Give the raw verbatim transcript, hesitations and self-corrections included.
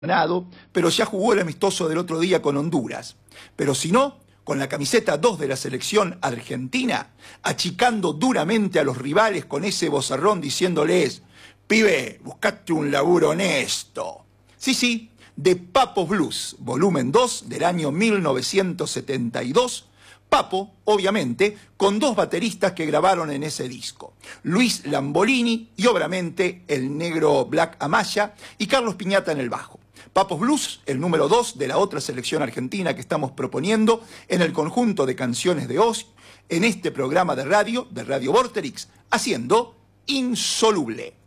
ganado, pero ya jugó el amistoso del otro día con Honduras. Pero si no, con la camiseta dos de la selección argentina, achicando duramente a los rivales con ese vozarrón diciéndoles: pibe, buscate un laburo honesto. Sí, sí, de Papo Blues, volumen dos del año mil novecientos setenta y dos, Papo, obviamente, con dos bateristas que grabaron en ese disco, Luis Lambolini y obviamente el negro Black Amaya y Carlos Piñata en el bajo. Papos Blues, el número dos de la otra selección argentina que estamos proponiendo en el conjunto de canciones de hoy, en este programa de radio, de Radio Vorterix, haciendo Insoluble.